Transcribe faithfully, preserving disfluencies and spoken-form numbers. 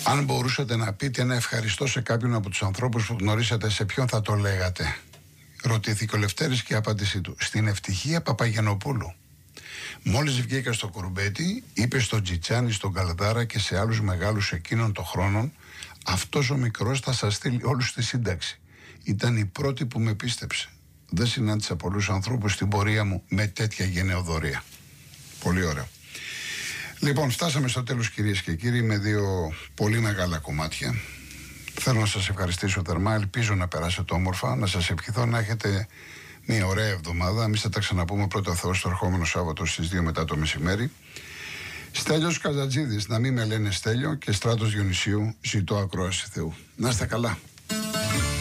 Αν μπορούσατε να πείτε ένα ευχαριστώ σε κάποιον από τους ανθρώπους που γνωρίσατε, σε ποιον θα το λέγατε? Ρωτήθηκε ο Λευτέρης και η απάντησή του: στην Ευτυχία Παπαγιανοπούλου. Μόλις βγήκα στο Κουρουμπέτι, είπε στον Τζιτσάνι, στον Καλδάρα και σε άλλους μεγάλους εκείνων των χρόνων, αυτός ο μικρός θα σας στείλει όλους στη σύνταξη. Ήταν η πρώτη που με πίστεψε. Δεν συνάντησα πολλούς ανθρώπους στην πορεία μου με τέτοια γενναιοδωρία. Πολύ ωραία. Λοιπόν, φτάσαμε στο τέλος, κυρίες και κύριοι, με δύο πολύ μεγάλα κομμάτια. Θέλω να σας ευχαριστήσω θερμά. Ελπίζω να περάσετε όμορφα. Να σας ευχηθώ να έχετε μια ωραία εβδομάδα. Εμείς θα τα ξαναπούμε πρώτα Θεός το ερχόμενο Σάββατο στις δύο μετά το μεσημέρι. Στέλιος Καζατζίδης, να μην με λένε Στέλιο, και Στράτος Διονυσίου, ζητώ ακρόαση Θεού. Να είστε καλά.